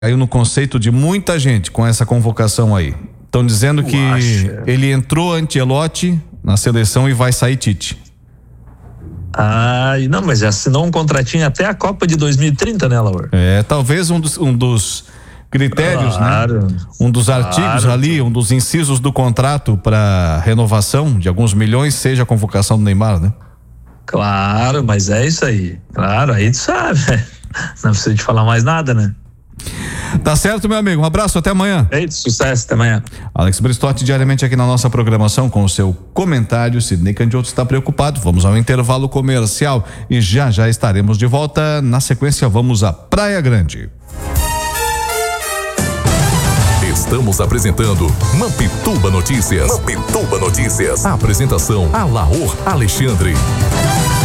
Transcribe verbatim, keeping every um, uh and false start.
caiu no conceito de muita gente com essa convocação aí. Estão dizendo que Acha. ele entrou Ancelotti na seleção e vai sair Tite. Ah, não, mas já assinou um contratinho até a Copa de dois mil e trinta, né, Laura? É, talvez um dos, um dos critérios, claro, né? Um dos artigos claro. ali, um dos incisos do contrato para renovação de alguns milhões seja a convocação do Neymar, né? Claro, mas é isso aí. Claro, aí tu sabe. Não precisa te falar mais nada, né? Tá certo, meu amigo. Um abraço, até amanhã. Eita, sucesso, até amanhã. Alex Bristotti, diariamente aqui na nossa programação com o seu comentário. Sidney Candioto está preocupado. Vamos ao intervalo comercial e já já estaremos de volta. Na sequência, vamos à Praia Grande. Estamos apresentando Mampituba Notícias. Mampituba Notícias. A apresentação Alaor Alexandre.